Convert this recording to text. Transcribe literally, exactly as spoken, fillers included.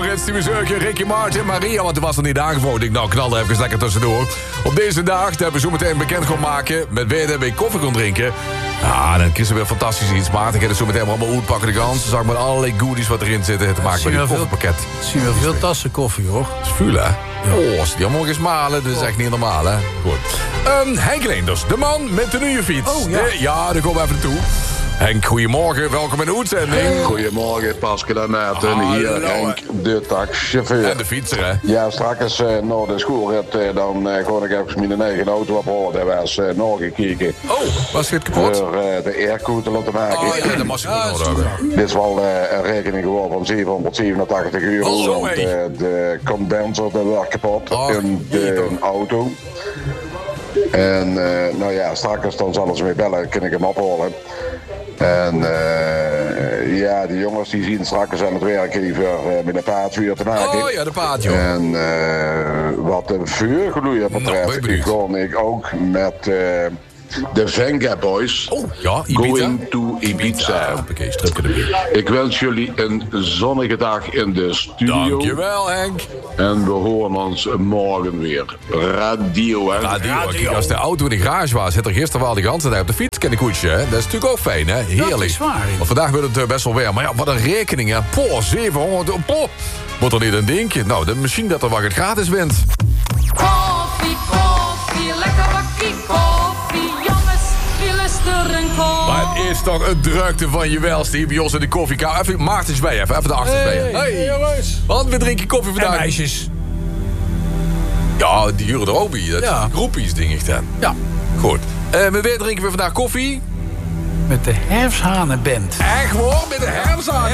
Frits, die bezoeken Ricky Martin, Maria, want die was er niet aangevoerd. Ik nou knal er even lekker tussendoor. Op deze dag, dat we zo meteen bekend gaan maken, met wie dat we koffie gaan drinken. Ah, dan kiezen we fantastisch iets. Maar ik ga het zo meteen allemaal uitpakken de gans. Dan zag ik met allerlei goodies wat erin zitten te maken met dit koffiepakket. Ik zie wel veel tassen koffie, hoor. Dat is vuur, hè? Ja. Oh, als die allemaal eens malen, dat is echt niet normaal, hè? Goed. Um, Henk Leenders, de man met de nieuwe fiets. Oh, ja. Eh, ja, daar komen we even naartoe. Henk, goedemorgen, welkom in de uitzending. Goedemorgen, Pascal en Maarten. Hallo. Hier Henk, de taxichauffeur. En de fietser, hè? Ja, straks uh, naar de schoolrit, uh, dan uh, ga ik even mijn eigen auto ophalen. Daar was uh, nog gekeken. Oh, was het kapot? Voor uh, de airco te laten maken. Oh ja, dat mag je Ja, wel doen. Dit is wel uh, een rekening geworden van zevenhonderdzevenentachtig euro. Oh, zo, want hey. uh, de condenser dat werd kapot Oh, in de auto. En uh, nou ja, straks dan zal ze mee bellen, kan ik hem ophalen. En uh, ja, die jongens die zien straks aan het werk even uh, met een paardvuur te maken. Oh ja, de paard, joh. En uh, wat de vuurgloeier Nou, ben betreft, je benieuwd? kon ik ook met uh, de Venga Boys Oh, ja, Ibiza. going to Ibiza. Oké, stripje erbij. Ik wens jullie een zonnige dag in de studio. Dankjewel, Henk. En we horen ons morgen weer. Radio, hè? Radio, kijk, als de auto in de garage was, zit er gisteren wel de ganse dag op de fiets in de koetsje, hè? Dat is natuurlijk ook fijn, hè? Heerlijk. Dat is waar, ja. Want vandaag wordt het uh, best wel weer. Maar ja, wat een rekening, hè? Poh, zevenhonderd. Poh. Moet er niet een dingetje? Nou, de misschien dat er wat het gratis wint. Koffie, koffie, lekker bakkie koffie. Jongens, wie lust er een koffie? Maar het is toch een drukte van je welste hier bij ons in de koffiekamer. Even Maartens bij je, even, even de achters bij je. Hey, jongens. Want we drinken koffie vandaag. En meisjes. Ja, die huren er ook bij. Dat Ja. is groepies, ding ik dan. Ja, Goed. Uh, met wie drinken we vandaag koffie? met de Herfsthanenband. Echt hoor, met de herfst aan.